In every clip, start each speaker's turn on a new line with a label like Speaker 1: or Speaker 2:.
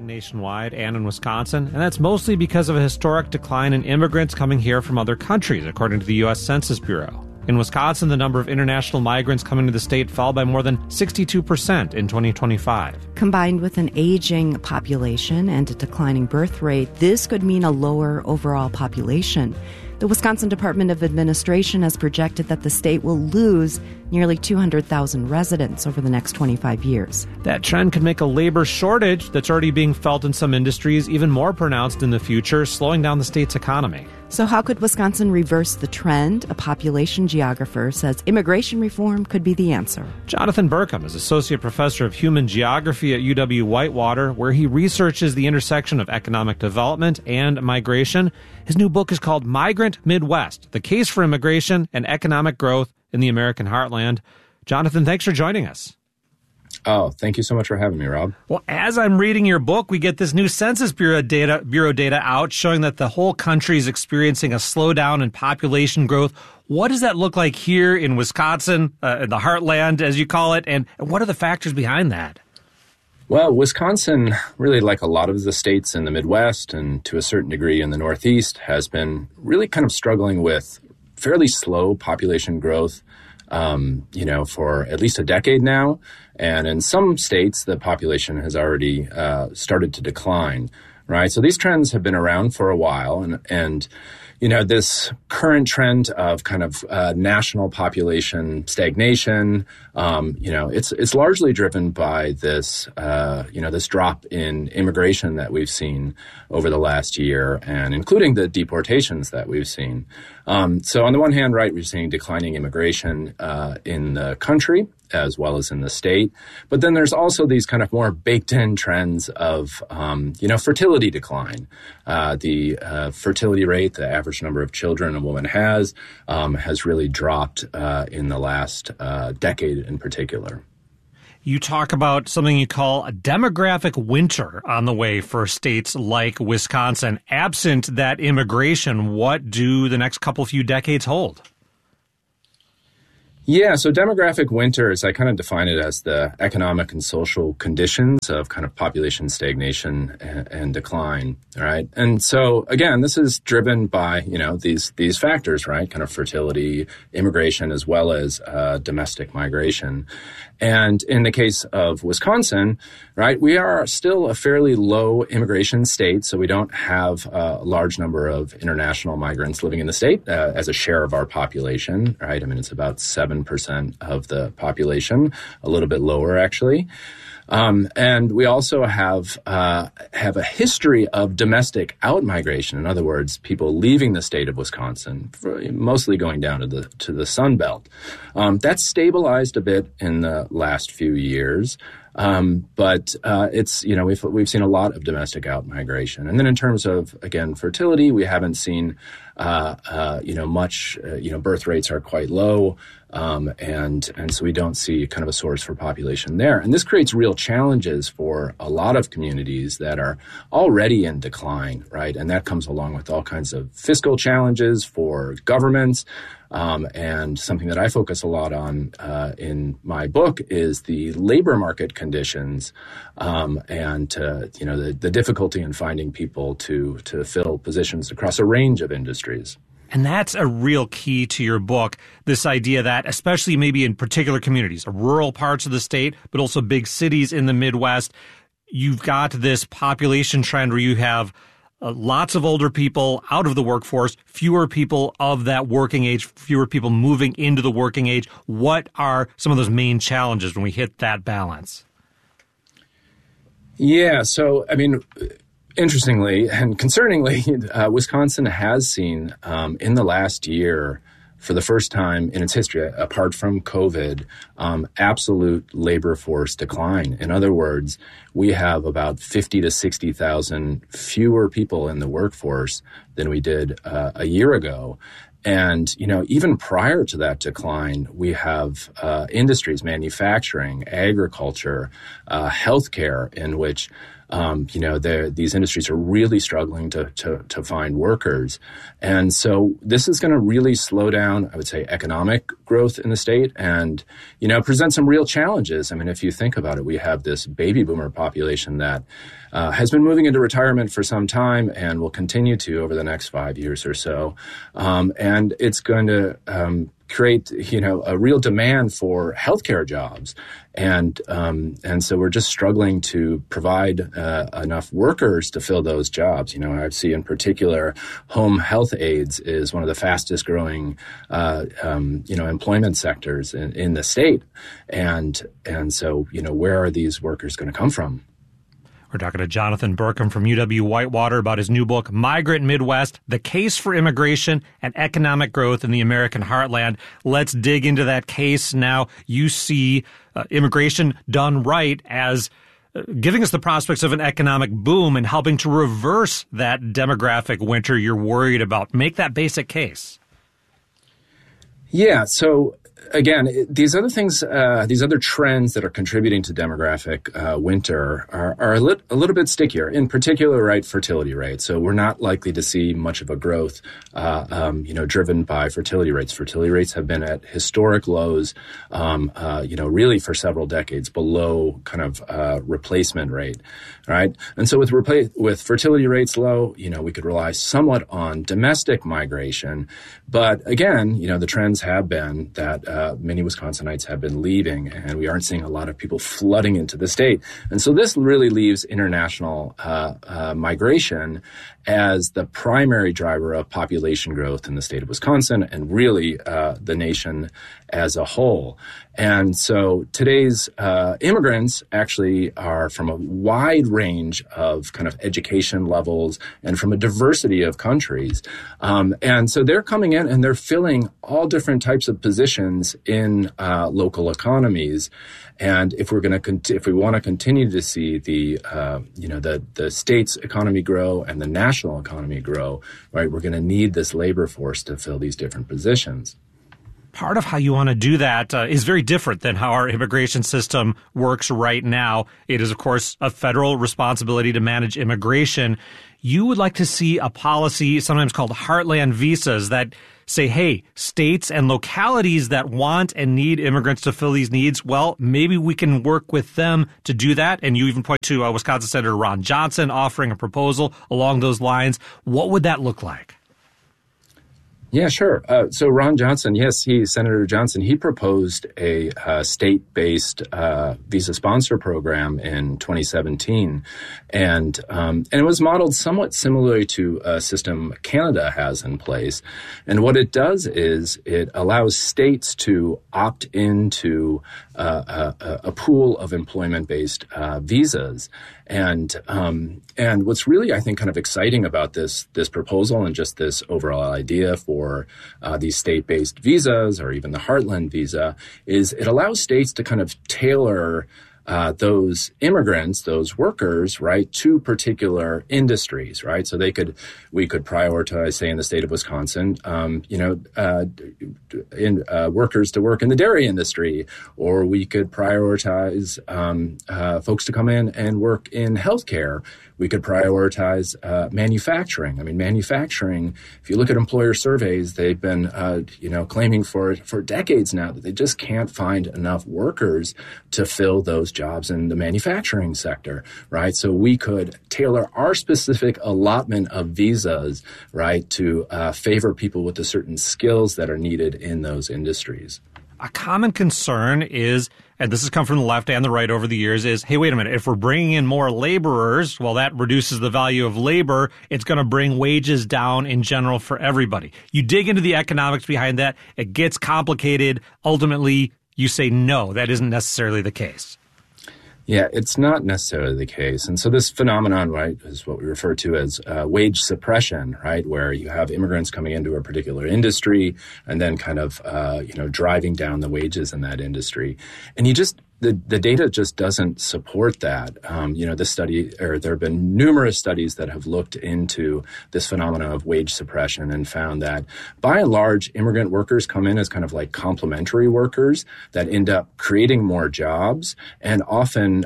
Speaker 1: rising nationwide and in Wisconsin, and that's mostly because of a historic decline in immigrants coming here from other countries, according to the U.S. Census Bureau. In Wisconsin, the number of international migrants coming to the state fell by more than 62% in 2025.
Speaker 2: Combined with an aging population and a declining birth rate, this could mean a lower overall population. The Wisconsin Department of Administration has projected that the state will lose nearly 200,000 residents over the next 25 years.
Speaker 1: That trend could make a labor shortage that's already being felt in some industries even more pronounced in the future, slowing down the state's economy.
Speaker 2: So how could Wisconsin reverse the trend? A population geographer says immigration reform could be the answer.
Speaker 1: Jonathan Burkham is Associate Professor of Human Geography at UW-Whitewater, where he researches the intersection of economic development and migration. His new book is called Migrant Midwest, The Case for Immigration and Economic Growth in the American Heartland. Jonathan, thanks for joining us.
Speaker 3: Oh, thank you so much for having me, Rob.
Speaker 1: Well, as I'm reading your book, we get this new Census Bureau data out showing that the whole country is experiencing a slowdown in population growth. What does that look like here in Wisconsin, in the heartland, as you call it, and what are the factors behind that?
Speaker 3: Well, Wisconsin, really like a lot of the states in the Midwest and to a certain degree in the Northeast, has been really kind of struggling with fairly slow population growth, for at least a decade now. And in some states, the population has already started to decline, right? So these trends have been around for a while. And this current trend of kind of national population stagnation, it's largely driven by this, this drop in immigration that we've seen over the last year, and including the deportations that we've seen. So on the one hand, right, we're seeing declining immigration in the country as well as in the state. But then there's also these kind of more baked-in trends of, fertility decline. The fertility rate, the average number of children a woman has really dropped in the last decade in particular.
Speaker 1: You talk about something you call a demographic winter on the way for states like Wisconsin. Absent that immigration, what do the next few decades hold?
Speaker 3: Yeah, so demographic winter, as I kind of define it, as the economic and social conditions of kind of population stagnation and decline, right? And so, again, this is driven by, these factors, right? Kind of fertility, immigration, as well as domestic migration. And in the case of Wisconsin, right, we are still a fairly low immigration state, so we don't have a large number of international migrants living in the state as a share of our population, right? I mean, it's about 7% of the population, a little bit lower, actually. And we also have a history of domestic outmigration. In other words, people leaving the state of Wisconsin, mostly going down to the Sun Belt. That's stabilized a bit in the last few years. But it's, we've seen a lot of domestic outmigration. And then in terms of, again, fertility, we haven't seen, much, birth rates are quite low. And so we don't see kind of a source for population there. And this creates real challenges for a lot of communities that are already in decline, right? And that comes along with all kinds of fiscal challenges for governments. And something that I focus a lot on in my book is the labor market conditions and the difficulty in finding people to fill positions across a range of industries.
Speaker 1: And that's a real key to your book, this idea that, especially maybe in particular communities, rural parts of the state, but also big cities in the Midwest, you've got this population trend where you have lots of older people out of the workforce, fewer people of that working age, fewer people moving into the working age. What are some of those main challenges when we hit that balance?
Speaker 3: Yeah, so, I mean, interestingly and concerningly, Wisconsin has seen in the last year, for the first time in its history, apart from COVID, absolute labor force decline. In other words, we have about 50 to 60,000 fewer people in the workforce than we did a year ago. And, even prior to that decline, we have industries, manufacturing, agriculture, healthcare, in which these industries are really struggling to find workers. And so this is going to really slow down, I would say, economic growth in the state and, present some real challenges. I mean, if you think about it, we have this baby boomer population that has been moving into retirement for some time and will continue to over the next 5 years or so. And it's going to create, a real demand for healthcare jobs. And so we're just struggling to provide enough workers to fill those jobs. I see in particular home health aides is one of the fastest growing, employment sectors in the state. And so, where are these workers going to come from?
Speaker 1: We're talking to Jonathan Berckham from UW-Whitewater about his new book, Migrant Midwest, The Case for Immigration and Economic Growth in the American Heartland. Let's dig into that case now. You see immigration done right as giving us the prospects of an economic boom and helping to reverse that demographic winter you're worried about. Make that basic case.
Speaker 3: Yeah, so again, these other things, these other trends that are contributing to demographic winter are a little bit stickier. In particular, right, fertility rates. So we're not likely to see much of a growth, driven by fertility rates. Fertility rates have been at historic lows, really for several decades, below kind of replacement rate, right? And so with fertility rates low, we could rely somewhat on domestic migration, but again, the trends have been that many Wisconsinites have been leaving, and we aren't seeing a lot of people flooding into the state. And so this really leaves international migration as the primary driver of population growth in the state of Wisconsin and really the nation as a whole. And so today's immigrants actually are from a wide range of kind of education levels and from a diversity of countries. And so they're coming in and they're filling all different types of positions in local economies. And if we want to continue to see the state's economy grow and the national economy grow, right, we're going to need this labor force to fill these different positions.
Speaker 1: Part of how you want to do that is very different than how our immigration system works right now. It is, of course, a federal responsibility to manage immigration. You would like to see a policy sometimes called heartland visas that say, hey, states and localities that want and need immigrants to fill these needs, well, maybe we can work with them to do that. And you even point to Wisconsin Senator Ron Johnson offering a proposal along those lines. What would that look like?
Speaker 3: Yeah, sure. So Ron Johnson, Senator Johnson, he proposed a state-based visa sponsor program in 2017, and it was modeled somewhat similarly to a system Canada has in place. And what it does is it allows states to opt into a pool of employment-based visas. And what's really, I think, kind of exciting about this proposal and just this overall idea for these state-based visas or even the Heartland visa is it allows states to kind of tailor those immigrants, those workers, right, to particular industries, right? So we could prioritize, say, in the state of Wisconsin, workers to work in the dairy industry, or we could prioritize folks to come in and work in healthcare. We could prioritize manufacturing. I mean, manufacturing, if you look at employer surveys, they've been, claiming for decades now that they just can't find enough workers to fill those jobs in the manufacturing sector, right? So we could tailor our specific allotment of visas, right, to favor people with the certain skills that are needed in those industries.
Speaker 1: A common concern is, and this has come from the left and the right over the years, is, hey, wait a minute, if we're bringing in more laborers, well, that reduces the value of labor. It's going to bring wages down in general for everybody. You dig into the economics behind that, it gets complicated. Ultimately, you say, no, that isn't necessarily the case.
Speaker 3: Yeah, it's not necessarily the case. And so this phenomenon, right, is what we refer to as wage suppression, right, where you have immigrants coming into a particular industry and then kind of, driving down the wages in that industry. And you just the data just doesn't support that. This study, or there have been numerous studies that have looked into this phenomena of wage suppression and found that by and large, immigrant workers come in as kind of like complementary workers that end up creating more jobs and often,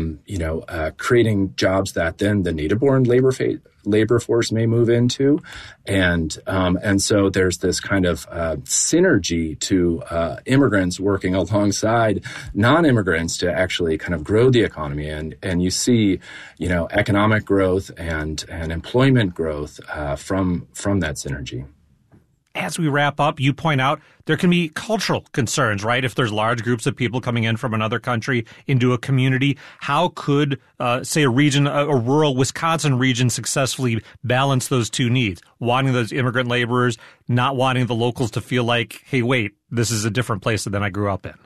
Speaker 3: creating jobs that then the native-born labor force may move into. And so there's this kind of synergy to immigrants working alongside non-immigrants to actually kind of grow the economy. And you see, economic growth and employment growth from that synergy.
Speaker 1: As we wrap up, you point out there can be cultural concerns, right? If there's large groups of people coming in from another country into a community, how could, say, a rural Wisconsin region successfully balance those two needs? Wanting those immigrant laborers, not wanting the locals to feel like, hey, wait, this is a different place than I grew up in.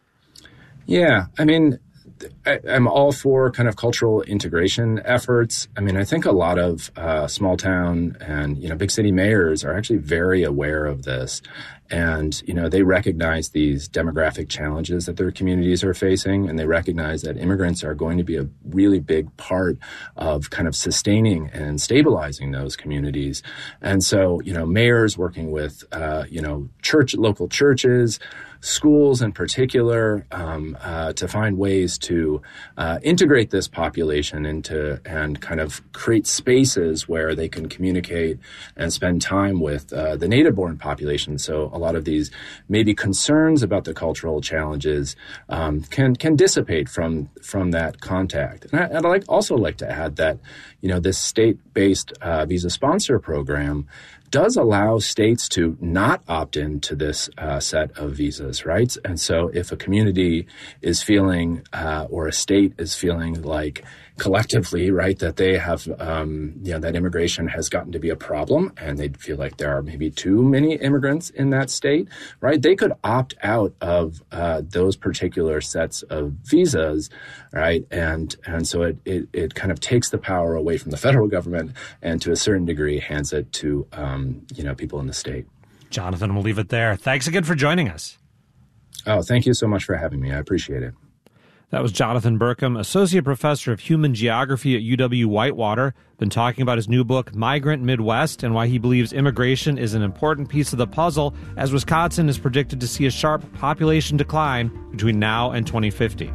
Speaker 3: Yeah, I mean, I'm all for kind of cultural integration efforts. I mean, I think a lot of small town and, big city mayors are actually very aware of this. And, they recognize these demographic challenges that their communities are facing. And they recognize that immigrants are going to be a really big part of kind of sustaining and stabilizing those communities. And so, mayors working with, local churches, schools in particular, to find ways to integrate this population and kind of create spaces where they can communicate and spend time with the native-born population. So a lot of these maybe concerns about the cultural challenges can dissipate from that contact. And I'd also like to add that, this state-based visa sponsor program does allow states to not opt into this set of visas, right? And so if a community is feeling or a state is feeling like collectively, right, that they have, that immigration has gotten to be a problem and they feel like there are maybe too many immigrants in that state, right, they could opt out of those particular sets of visas, right? And so it kind of takes the power away from the federal government and to a certain degree hands it to, people in the state.
Speaker 1: Jonathan, we'll leave it there. Thanks again for joining us.
Speaker 3: Oh, thank you so much for having me. I appreciate it.
Speaker 1: That was Jonathan Burkham, Associate Professor of Human Geography at UW-Whitewater, been talking about his new book, Migrant Midwest, and why he believes immigration is an important piece of the puzzle as Wisconsin is predicted to see a sharp population decline between now and 2050.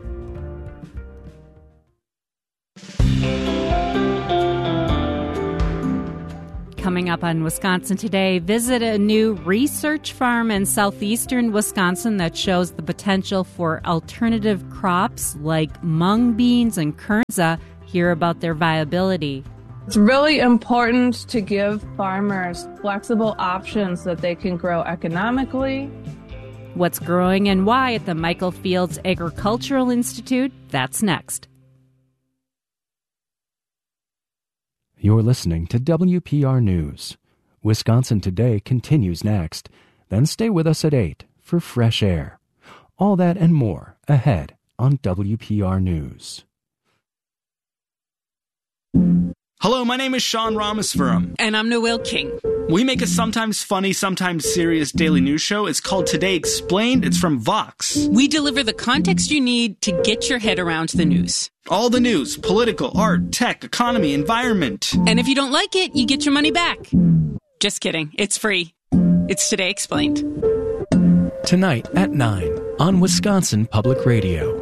Speaker 4: Coming up on Wisconsin Today, visit a new research farm in southeastern Wisconsin that shows the potential for alternative crops like mung beans and currants. Hear about their viability.
Speaker 5: It's really important to give farmers flexible options that they can grow economically.
Speaker 4: What's growing and why at the Michael Fields Agricultural Institute? That's next.
Speaker 6: You're listening to WPR News. Wisconsin Today continues next. Then stay with us at 8 for Fresh Air. All that and more ahead on WPR News.
Speaker 7: Hello, my name is Sean Ramaswamy.
Speaker 8: And I'm Noel King.
Speaker 7: We make a sometimes funny, sometimes serious daily news show. It's called Today Explained. It's from Vox.
Speaker 8: We deliver the context you need to get your head around the news.
Speaker 7: All the news, political, art, tech, economy, environment.
Speaker 8: And if you don't like it, you get your money back. Just kidding. It's free. It's Today Explained.
Speaker 6: Tonight at 9 on Wisconsin Public Radio.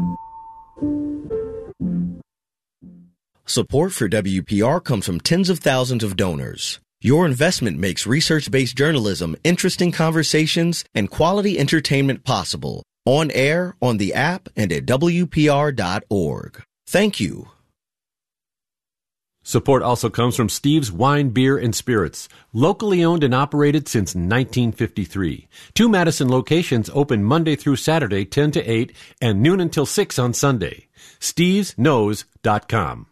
Speaker 9: Support for WPR comes from tens of thousands of donors. Your investment makes research-based journalism, interesting conversations, and quality entertainment possible. On air, on the app, and at WPR.org. Thank you.
Speaker 10: Support also comes from Steve's Wine, Beer, and Spirits, locally owned and operated since 1953. 2 Madison locations open Monday through Saturday, 10 to 8, and noon until 6 on Sunday. StevesKnows.com.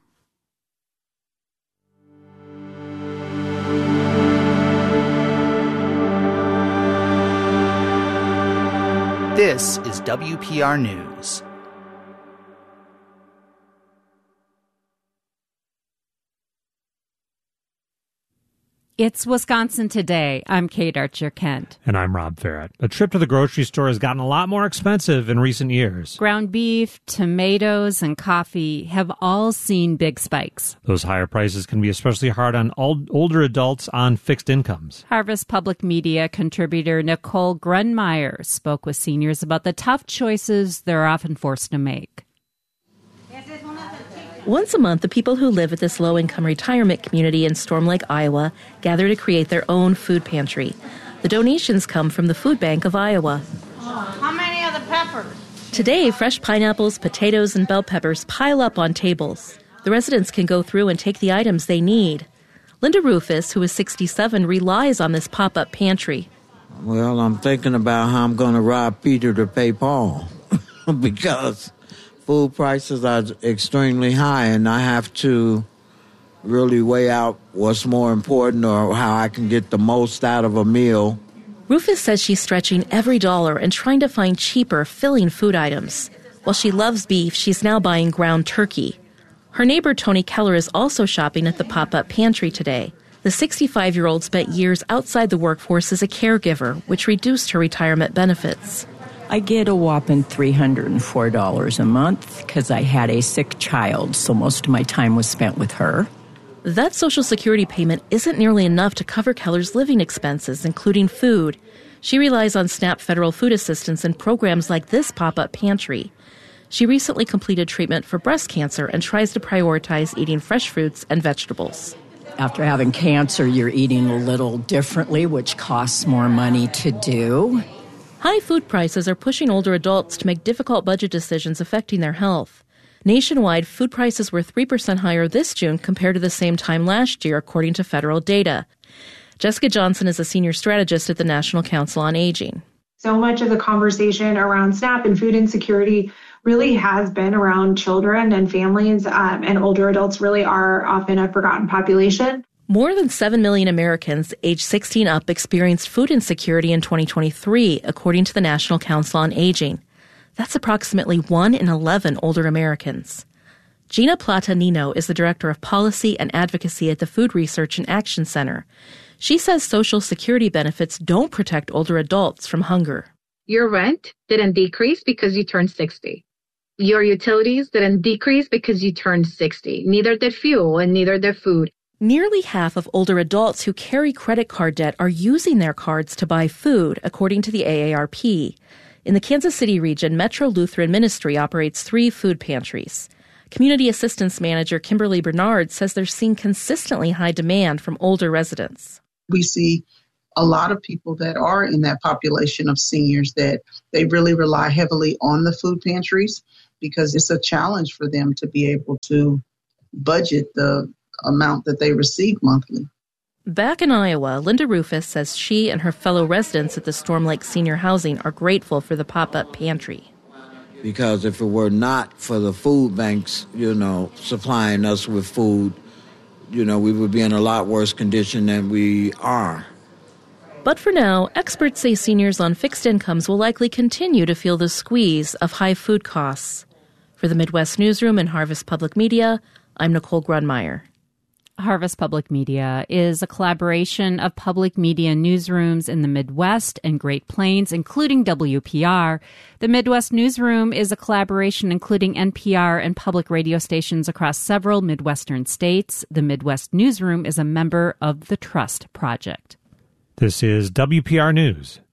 Speaker 11: This is WPR News.
Speaker 4: It's Wisconsin Today. I'm Kate Archer-Kent.
Speaker 1: And I'm Rob Farrett. A trip to the grocery store has gotten a lot more expensive in recent years.
Speaker 4: Ground beef, tomatoes, and coffee have all seen big spikes.
Speaker 1: Those higher prices can be especially hard on older adults on fixed incomes.
Speaker 4: Harvest Public Media contributor Nicole Grunmeyer spoke with seniors about the tough choices they're often forced to make.
Speaker 12: Once a month, the people who live at this low-income retirement community in Storm Lake, Iowa, gather to create their own food pantry. The donations come from the Food Bank of Iowa.
Speaker 13: How many are the peppers?
Speaker 12: Today, fresh pineapples, potatoes, and bell peppers pile up on tables. The residents can go through and take the items they need. Linda Rufus, who is 67, relies on this pop-up pantry.
Speaker 14: Well, I'm thinking about how I'm going to rob Peter to pay Paul because food prices are extremely high, and I have to really weigh out what's more important or how I can get the most out of a meal.
Speaker 12: Rufus says she's stretching every dollar and trying to find cheaper, filling food items. While she loves beef, she's now buying ground turkey. Her neighbor Tony Keller is also shopping at the pop-up pantry today. The 65-year-old spent years outside the workforce as a caregiver, which reduced her retirement benefits.
Speaker 15: I get a whopping $304 a month because I had a sick child, so most of my time was spent with her.
Speaker 12: That Social Security payment isn't nearly enough to cover Keller's living expenses, including food. She relies on SNAP federal food assistance and programs like this pop-up pantry. She recently completed treatment for breast cancer and tries to prioritize eating fresh fruits and vegetables.
Speaker 15: After having cancer, you're eating a little differently, which costs more money to do.
Speaker 12: High food prices are pushing older adults to make difficult budget decisions affecting their health. Nationwide, food prices were 3% higher this June compared to the same time last year, according to federal data. Jessica Johnson is a senior strategist at the National Council on Aging.
Speaker 16: So much of the conversation around SNAP and food insecurity really has been around children and families, and older adults really are often a forgotten population.
Speaker 12: More than 7 million Americans aged 16 up experienced food insecurity in 2023, according to the National Council on Aging. That's approximately 1 in 11 older Americans. Gina Plata-Nino is the Director of Policy and Advocacy at the Food Research and Action Center. She says Social Security benefits don't protect older adults from hunger.
Speaker 17: Your rent didn't decrease because you turned 60. Your utilities didn't decrease because you turned 60. Neither did fuel and neither did food.
Speaker 12: Nearly half of older adults who carry credit card debt are using their cards to buy food, according to the AARP. In the Kansas City region, Metro Lutheran Ministry operates 3 food pantries. Community Assistance Manager Kimberly Bernard says they're seeing consistently high demand from older residents.
Speaker 18: We see a lot of people that are in that population of seniors that they really rely heavily on the food pantries because it's a challenge for them to be able to budget the amount that they receive monthly.
Speaker 12: Back in Iowa, Linda Rufus says she and her fellow residents at the Storm Lake Senior Housing are grateful for the pop-up pantry.
Speaker 14: Because if it were not for the food banks, supplying us with food, we would be in a lot worse condition than we are.
Speaker 12: But for now, experts say seniors on fixed incomes will likely continue to feel the squeeze of high food costs. For the Midwest Newsroom and Harvest Public Media, I'm Nicole Grunmeyer.
Speaker 4: Harvest Public Media is a collaboration of public media newsrooms in the Midwest and Great Plains, including WPR. The Midwest Newsroom is a collaboration including NPR and public radio stations across several Midwestern states. The Midwest Newsroom is a member of the Trust Project.
Speaker 1: This is WPR News.